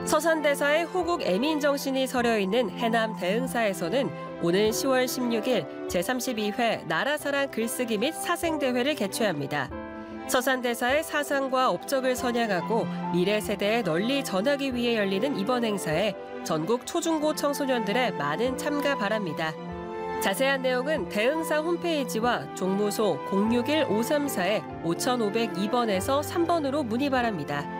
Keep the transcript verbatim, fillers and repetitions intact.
서산대사의 호국 애민 정신이 서려 있는 해남 대흥사에서는 오는 시월 십육일 제삼십이 회 나라사랑 글쓰기 및 사생대회를 개최합니다. 서산대사의 사상과 업적을 선양하고 미래 세대에 널리 전하기 위해 열리는 이번 행사에 전국 초중고 청소년들의 많은 참가 바랍니다. 자세한 내용은 대흥사 홈페이지와 종무소 공육일 오삼사 오오공이 번에서 삼 번으로 문의 바랍니다.